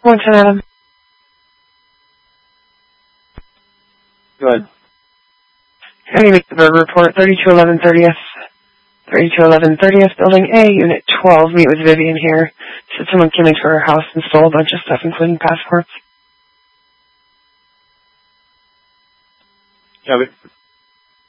110 Adam. Go ahead. How do you make the burger report? 3211 30th. 3211 30th, Building A, Unit 12. Meet with Vivian here. Said someone came into her house and stole a bunch of stuff, including passports. Copy.